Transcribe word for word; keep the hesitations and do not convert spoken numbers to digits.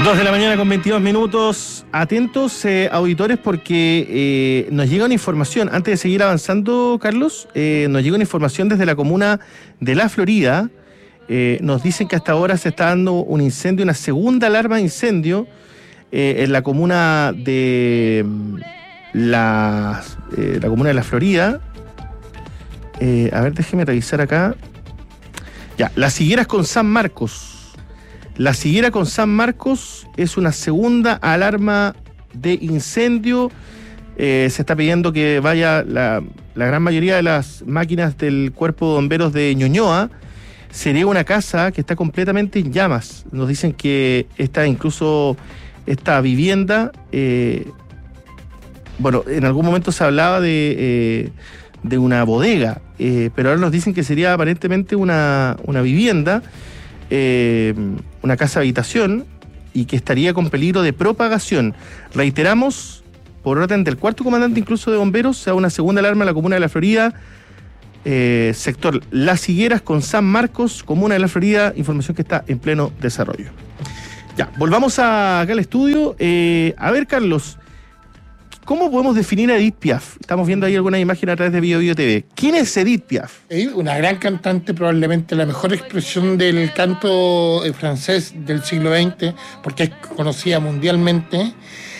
Dos de la mañana con veintidós minutos. Atentos, eh, auditores, porque eh, nos llega una información. Antes de seguir avanzando, Carlos, eh, nos llega una información desde la comuna de La Florida. Eh, nos dicen que hasta ahora se está dando un incendio, una segunda alarma de incendio eh, en la comuna de la, eh, la comuna de La Florida. Eh, a ver, déjeme revisar acá. Ya, Las Higueras con San Marcos. La Higuera con San Marcos es una segunda alarma de incendio. Eh, se está pidiendo que vaya la, la gran mayoría de las máquinas del Cuerpo de Bomberos de Ñuñoa. Sería una casa que está completamente en llamas. Nos dicen que esta, incluso esta vivienda, eh, bueno, en algún momento se hablaba de, eh, de una bodega, eh, pero ahora nos dicen que sería aparentemente una, una vivienda. Eh, una casa habitación y que estaría con peligro de propagación. Reiteramos, por orden del cuarto comandante incluso de bomberos, se da una segunda alarma en la comuna de La Florida, eh, sector Las Higueras con San Marcos, comuna de La Florida, información que está en pleno desarrollo. Ya, volvamos a, acá al estudio. Eh, a ver, Carlos, ¿cómo podemos definir a Edith Piaf? Estamos viendo ahí algunas imágenes a través de Bio Bio T V. ¿Quién es Edith Piaf? Una gran cantante, probablemente la mejor expresión del canto francés del siglo veinte, porque es conocida mundialmente.